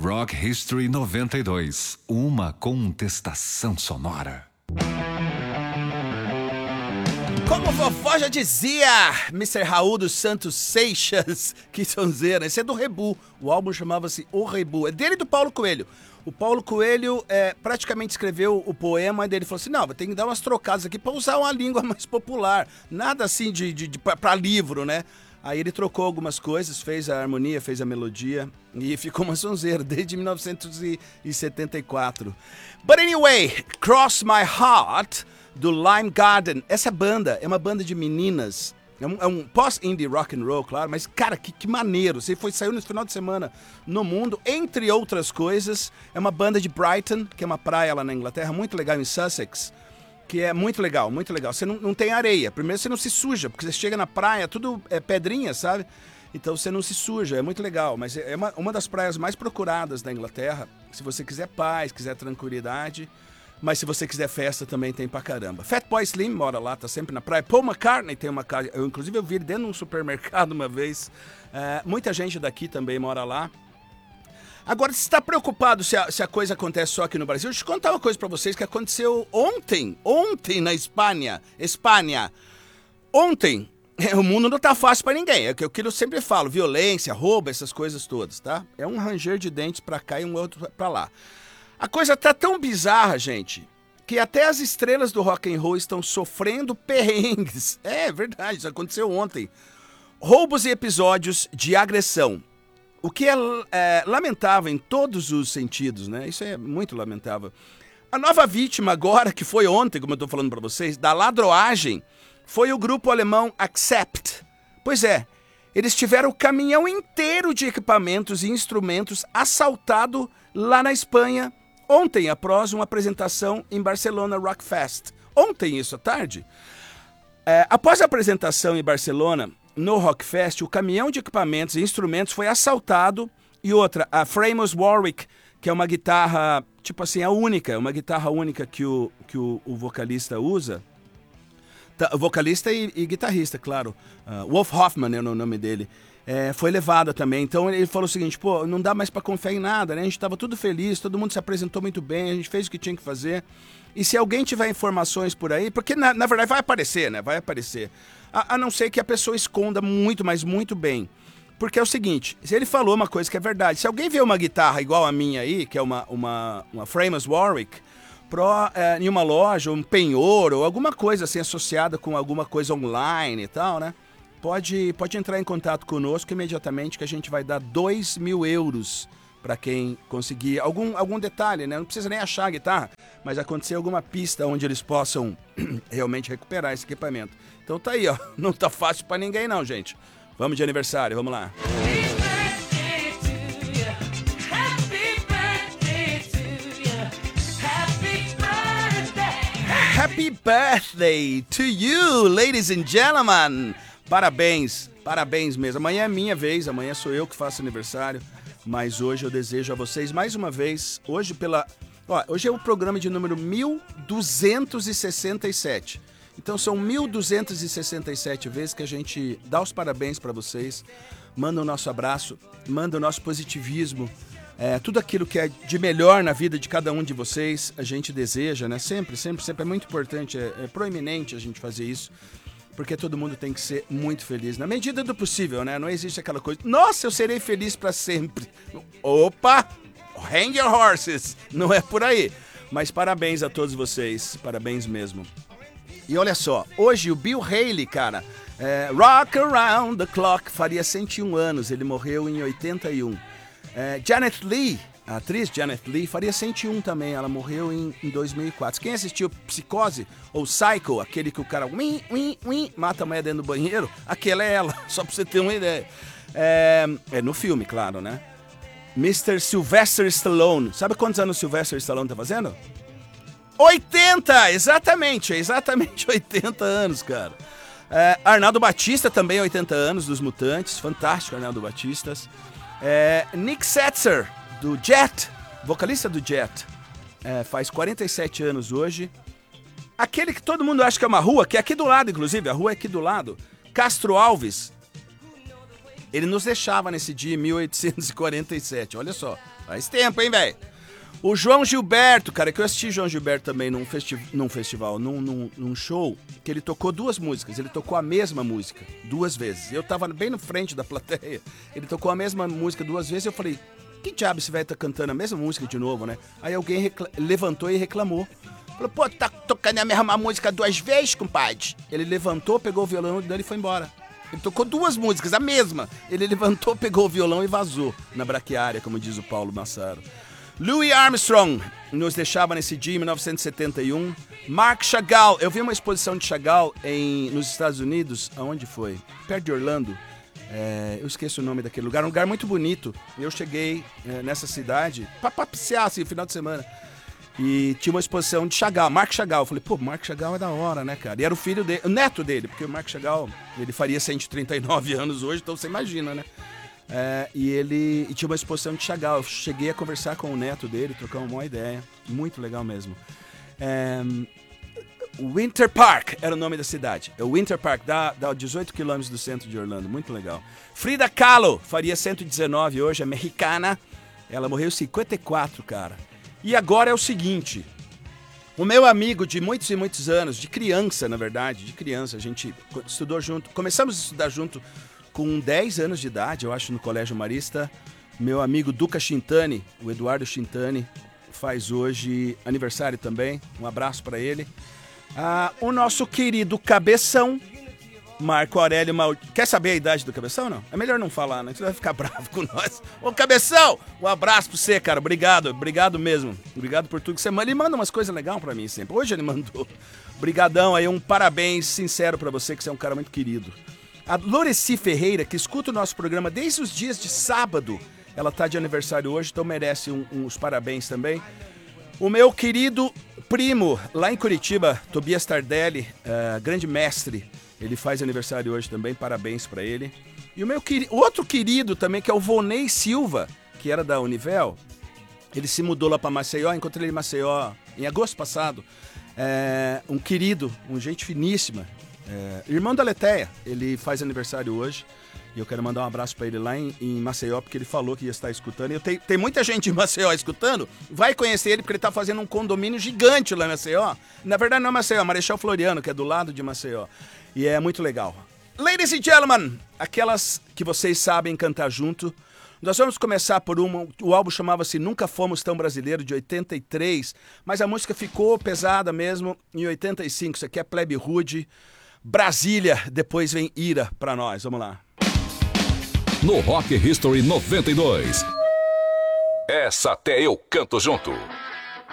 Rock History 92. Uma contestação sonora. Como vovó já dizia, Mr. Raul dos Santos Seixas, que sonzeira. Esse é do Rebu. O álbum chamava-se O Rebu. É dele e do Paulo Coelho. O Paulo Coelho praticamente escreveu o poema e dele falou assim, não, tem que dar umas trocadas aqui pra usar uma língua mais popular. Nada assim pra livro, né? Aí ele trocou algumas coisas, fez a harmonia, fez a melodia e ficou uma sonzeira desde 1974. But anyway, Cross My Heart, do Lime Garden. Essa banda é uma banda de meninas, é um pós-indie rock and roll, claro, mas cara, que maneiro. Saiu no final de semana no mundo, entre outras coisas. É uma banda de Brighton, que é uma praia lá na Inglaterra, muito legal em Sussex. Que é muito legal, muito legal. Você não tem areia. Primeiro você não se suja, porque você chega na praia, tudo é pedrinha, sabe? Então você não se suja, é muito legal. Mas é uma das praias mais procuradas da Inglaterra. Se você quiser paz, quiser tranquilidade. Mas se você quiser festa, também tem pra caramba. Fatboy Slim mora lá, tá sempre na praia. Paul McCartney tem uma casa. Inclusive eu vi ele dentro de um supermercado uma vez. Muita gente daqui também mora lá. Agora, você está preocupado se a coisa acontece só aqui no Brasil? Deixa eu contar uma coisa para vocês que aconteceu ontem na Espanha. Ontem, o mundo não tá fácil para ninguém, é o que eu sempre falo, violência, roubo, essas coisas todas, tá? É um ranger de dentes para cá e um outro para lá. A coisa tá tão bizarra, gente, que até as estrelas do rock and roll estão sofrendo perrengues. É verdade, isso aconteceu ontem. Roubos e episódios de agressão. O que é lamentável em todos os sentidos, né? Isso é muito lamentável. A nova vítima agora, que foi ontem, como eu estou falando para vocês, da ladroagem, foi o grupo alemão Accept. Pois é, eles tiveram o caminhão inteiro de equipamentos e instrumentos assaltado lá na Espanha, ontem, após uma apresentação em Barcelona Rock Fest. Ontem, isso à tarde. Após a apresentação em Barcelona, no Rockfest, o caminhão de equipamentos e instrumentos foi assaltado e outra, a Framus Warwick, que é uma guitarra, tipo assim, uma guitarra única que o vocalista usa. Vocalista e guitarrista, claro. Wolf Hoffman é o nome dele. Foi levada também. Então ele falou o seguinte, pô, não dá mais pra confiar em nada, né? A gente tava tudo feliz, todo mundo se apresentou muito bem, a gente fez o que tinha que fazer. E se alguém tiver informações por aí, porque na verdade vai aparecer, né? Vai aparecer. A não ser que a pessoa esconda muito, mas muito bem. Porque é o seguinte, se ele falou uma coisa que é verdade, se alguém vê uma guitarra igual a minha aí, que é uma Framus Warwick, em uma loja, um penhor, ou alguma coisa assim associada com alguma coisa online e tal, né? Pode entrar em contato conosco imediatamente que a gente vai dar 2.000 euros para quem conseguir algum detalhe, né? Não precisa nem achar a guitarra, mas acontecer alguma pista onde eles possam realmente recuperar esse equipamento. Então tá aí, ó. Não tá fácil para ninguém não, gente. Vamos de aniversário, vamos lá. Happy birthday to you, ladies and gentlemen. Parabéns, parabéns mesmo. Amanhã é minha vez, amanhã sou eu que faço aniversário. Mas hoje eu desejo a vocês mais uma vez, hoje é o programa de número 1267. Então são 1267 vezes que a gente dá os parabéns para vocês, manda o nosso abraço, manda o nosso positivismo, tudo aquilo que é de melhor na vida de cada um de vocês, a gente deseja, né? Sempre é muito importante, é proeminente a gente fazer isso. Porque todo mundo tem que ser muito feliz, na medida do possível, né? Não existe aquela coisa, nossa, eu serei feliz pra sempre. Opa! Hang your horses! Não é por aí. Mas parabéns a todos vocês, parabéns mesmo. E olha só, hoje o Bill Haley, cara, Rock Around the Clock, faria 101 anos, ele morreu em 81. Janet Leigh, a atriz Janet Leigh, faria 101 também, ela morreu em 2004. Quem assistiu Psicose ou Psycho, aquele que o cara mata a mulher dentro do banheiro, aquela é ela, só pra você ter uma ideia. É no filme, claro, né? Mr. Sylvester Stallone, sabe quantos anos o Sylvester Stallone tá fazendo? 80! Exatamente 80 anos, cara. Arnaldo Batista também 80 anos, dos Mutantes, fantástico Arnaldo Batista. Nick Setzer, do Jet, vocalista do Jet, faz 47 anos hoje. Aquele que todo mundo acha que é uma rua, que é aqui do lado, inclusive, a rua é aqui do lado, Castro Alves. Ele nos deixava nesse dia em 1847. Olha só, faz tempo, hein, velho? O João Gilberto, cara, que eu assisti João Gilberto também num show, que ele tocou 2 músicas. Ele tocou a mesma música 2 vezes. Eu tava bem na frente da plateia. Ele tocou a mesma música 2 vezes e eu falei, que diabo esse velho tá cantando a mesma música de novo, né? Aí alguém levantou e reclamou. Falou, pô, tá tocando a mesma música 2 vezes, compadre? Ele levantou, pegou o violão dele e foi embora. Ele tocou 2 músicas, a mesma. Ele levantou, pegou o violão e vazou na braquiária, como diz o Paulo Massaro. Louis Armstrong nos deixava nesse dia em 1971. Marc Chagall, eu vi uma exposição de Chagall nos Estados Unidos, aonde foi? Perto de Orlando. Eu esqueço o nome daquele lugar, um lugar muito bonito. Eu cheguei nessa cidade pra passear assim, no final de semana. E tinha uma exposição de Chagall, Marc Chagall. Eu falei, pô, Marc Chagall é da hora, né, cara? E era o filho dele, o neto dele, porque o Marc Chagall, ele faria 139 anos hoje, então você imagina, né? E tinha uma exposição de Chagall. Eu cheguei a conversar com o neto dele, trocar uma boa ideia. Muito legal mesmo. Winter Park era o nome da cidade. É o Winter Park, dá 18 quilômetros do centro de Orlando. Muito legal. Frida Kahlo faria 119 hoje, é mexicana. Ela morreu em 54, cara. E agora é o seguinte. O meu amigo de muitos e muitos anos, de criança, na verdade, a gente estudou junto. Começamos a estudar junto com 10 anos de idade, eu acho, no Colégio Marista. Meu amigo Duca Chintani, o Eduardo Chintani, faz hoje aniversário também. Um abraço para ele. O nosso querido Cabeção, Marco Aurélio Maldini. Quer saber a idade do Cabeção, não? É melhor não falar, né? Você vai ficar bravo com nós. Ô, Cabeção, um abraço pra você, cara. Obrigado mesmo. Obrigado por tudo que você manda. Ele manda umas coisas legais pra mim sempre. Hoje ele mandou. Obrigadão aí, um parabéns sincero pra você, que você é um cara muito querido. A Loreci Ferreira, que escuta o nosso programa desde os dias de sábado, ela tá de aniversário hoje, então merece uns parabéns também. O meu querido primo, lá em Curitiba, Tobias Tardelli, grande mestre, ele faz aniversário hoje também, parabéns pra ele. E o meu outro querido também, que é o Vonei Silva, que era da Univel, ele se mudou lá pra Maceió, encontrei ele em Maceió em agosto passado. Um querido, gente finíssima, irmão da Leteia, ele faz aniversário hoje. E eu quero mandar um abraço pra ele lá em Maceió, porque ele falou que ia estar escutando. E tem muita gente em Maceió escutando. Vai conhecer ele, porque ele tá fazendo um condomínio gigante lá em Maceió. Na verdade não é Maceió, é Marechal Floriano, que é do lado de Maceió. E é muito legal. Ladies and gentlemen, aquelas que vocês sabem cantar junto. Nós vamos começar por o álbum chamava-se Nunca Fomos Tão Brasileiro, de 83. Mas a música ficou pesada mesmo em 85. Isso aqui é Plebe Rude. Brasília, depois vem Ira pra nós. Vamos lá. No Rock History 92. Essa até eu canto junto.